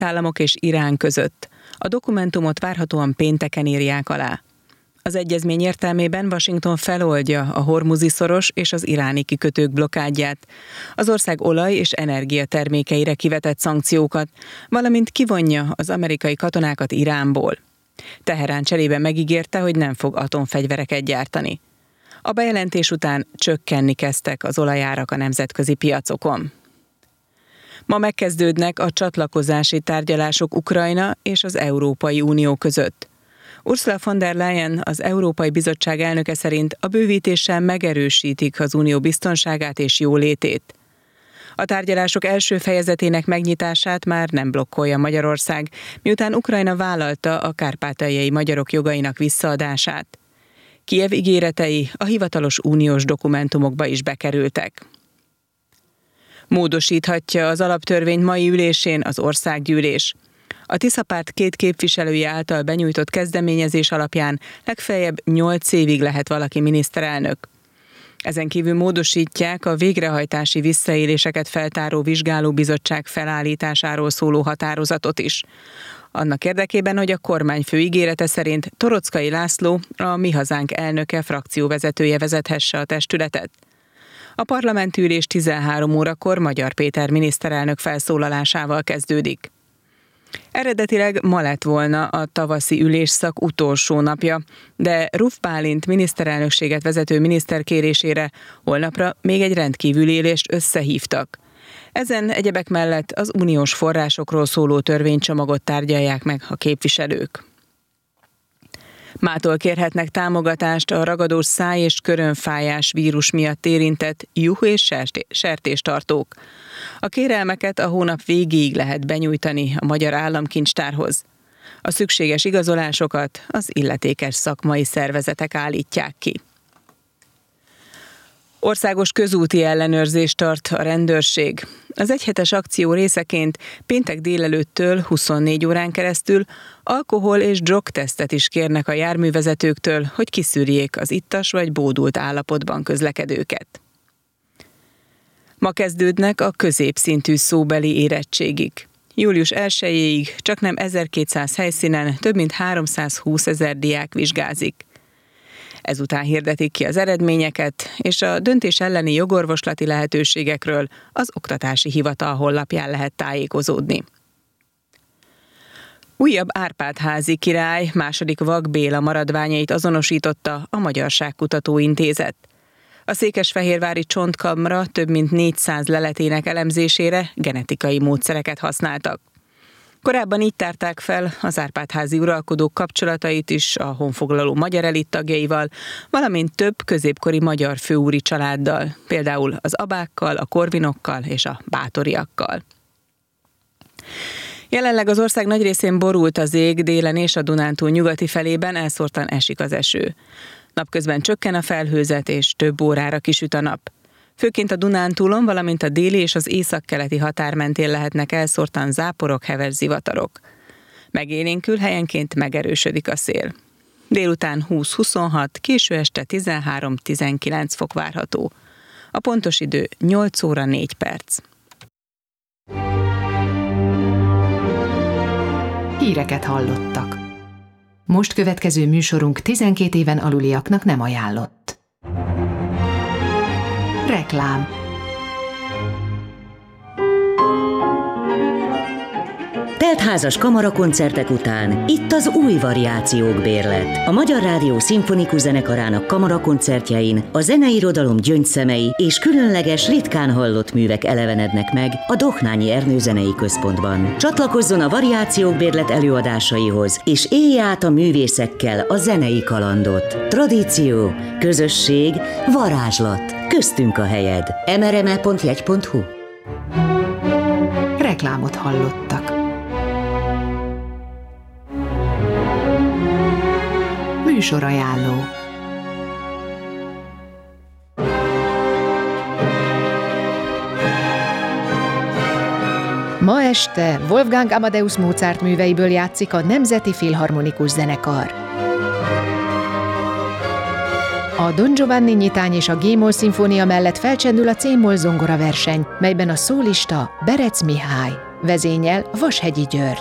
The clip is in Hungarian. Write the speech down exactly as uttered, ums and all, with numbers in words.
Államok és Irán között. A dokumentumot várhatóan pénteken írják alá. Az egyezmény értelmében Washington feloldja a Hormuzi-szoros és az iráni kikötők blokkádját, az ország olaj- és energiatermékeire kivetett szankciókat, valamint kivonja az amerikai katonákat Iránból. Teherán cserébe megígérte, hogy nem fog atomfegyvereket gyártani. A bejelentés után csökkenni kezdtek az olajárak a nemzetközi piacokon. Ma megkezdődnek a csatlakozási tárgyalások Ukrajna és az Európai Unió között. Ursula von der Leyen, az Európai Bizottság elnöke szerint a bővítéssel megerősítik az unió biztonságát és jólétét. A tárgyalások első fejezetének megnyitását már nem blokkolja Magyarország, miután Ukrajna vállalta a kárpátaljai magyarok jogainak visszaadását. Kijev ígéretei a hivatalos uniós dokumentumokba is bekerültek. Módosíthatja az alaptörvény mai ülésén az országgyűlés. A Tisza-párt két képviselője által benyújtott kezdeményezés alapján legfeljebb nyolc évig lehet valaki miniszterelnök. Ezen kívül módosítják a végrehajtási visszaéléseket feltáró vizsgálóbizottság felállításáról szóló határozatot is. Annak érdekében, hogy a kormányfő ígérete szerint Toroczkai László, a Mi Hazánk elnöke, frakcióvezetője vezethesse a testületet. A parlamenti ülés tizenhárom órakor Magyar Péter miniszterelnök felszólalásával kezdődik. Eredetileg ma lett volna a tavaszi ülésszak utolsó napja, de Ruf Bálint miniszterelnökséget vezető miniszter kérésére holnapra még egy rendkívüli ülést összehívtak. Ezen egyebek mellett az uniós forrásokról szóló törvénycsomagot tárgyalják meg a képviselők. Mától kérhetnek támogatást a ragadós száj- és körönfájás vírus miatt érintett juh- és sertéstartók. A kérelmeket a hónap végéig lehet benyújtani a Magyar Államkincstárhoz. A szükséges igazolásokat az illetékes szakmai szervezetek állítják ki. Országos közúti ellenőrzést tart a rendőrség. Az egyhetes akció részeként péntek délelőttől huszonnégy órán keresztül alkohol- és drogtesztet is kérnek a járművezetőktől, hogy kiszűrjék az ittas vagy bódult állapotban közlekedőket. Ma kezdődnek a középszintű szóbeli érettségik. július elsejéig csaknem ezerkétszáz helyszínen több mint háromszázhúszezer diák vizsgázik. Ezután hirdetik ki az eredményeket, és a döntés elleni jogorvoslati lehetőségekről az Oktatási Hivatal honlapján lehet tájékozódni. Újabb Árpád-házi király, második Vak Béla maradványait azonosította a Magyarságkutató Intézet. A székesfehérvári csontkamra több mint négyszáz leletének elemzésére genetikai módszereket használtak. Korábban így tárták fel az Árpád-házi uralkodók kapcsolatait is a honfoglaló magyar elit tagjaival, valamint több középkori magyar főúri családdal, például az Abákkal, a Korvinokkal és a Báthoryakkal. Jelenleg az ország nagy részén borult az ég, délen és a Dunántúl nyugati felében elszórtan esik az eső. Napközben csökken a felhőzet és több órára kisüt a nap. Főként a Dunántúlon, valamint a déli és az északkeleti határ mentén lehetnek elszórtan záporok, heves zivatarok. Megélénkül, helyenként megerősödik a szél. Délután húsz-huszonhat, késő este tizenhárom-tizenkilenc fok várható. A pontos idő nyolc óra négy perc. Híreket hallottak. Most következő műsorunk tizenkét éven aluliaknak nem ajánlott. Reklám. Teltházas kamarakoncertek után itt az új variációk bérlet. A Magyar Rádió Szimfonikus Zenekarának kamarakoncertjein a zeneirodalom gyöngyszemei és különleges, ritkán hallott művek elevenednek meg a Dohnányi Ernő Zenei Központban. Csatlakozzon a variációk bérlet előadásaihoz, és élje át a művészekkel a zenei kalandot. Tradíció, közösség, varázslat. Köztünk a helyed. em er em e pont jegy pont hu. Reklámot hallottak. Műsorajánló. Ma este Wolfgang Amadeus Mozart műveiből játszik a Nemzeti Filharmonikus Zenekar. A Don Giovanni nyitány és a G-moll szimfónia mellett felcsendül a C-moll zongora verseny, melyben a szólista Berec Mihály. Vezényel Vashegyi György.